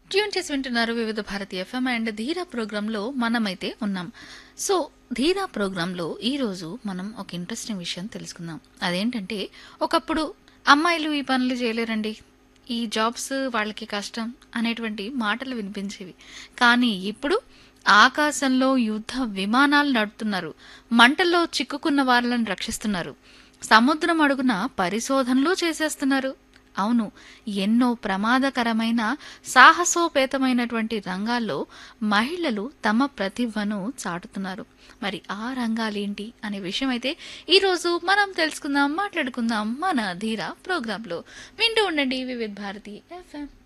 Tune చేసి వింటున్నారు వివిధ భారతి ఎఫ్ఎం అండ్ ధీరా ప్రోగ్రాంలో మనమైతే ఉన్నాం. సో ధీరా ప్రోగ్రాంలో ఈరోజు మనం ఒక ఇంట్రెస్టింగ్ విషయం తెలుసుకుందాం. అదేంటంటే ఒకప్పుడు అమ్మాయిలు ఈ పనులు చేయలేరండి, ఈ జాబ్స్ వాళ్ళకి కష్టం అనేటువంటి మాటలు వినిపించేవి. కానీ ఇప్పుడు ఆకాశంలో యుద్ధ విమానాలు నడుపుతున్నారు, మంటల్లో చిక్కుకున్న వాళ్ళని రక్షిస్తున్నారు, సముద్రం అడుగున పరిశోధనలు చేసేస్తున్నారు. అవును, ఎన్నో ప్రమాదకరమైన సాహసోపేతమైనటువంటి రంగాల్లో మహిళలు తమ ప్రతిభను చాటుతున్నారు. మరి ఆ రంగాలేంటి అనే విషయం అయితే ఈరోజు మనం తెలుసుకుందాం, మాట్లాడుకుందాం మన ధీరా ప్రోగ్రాంలో. వింటూ ఉండండి వివిధ భారతి ఎఫ్ఎం.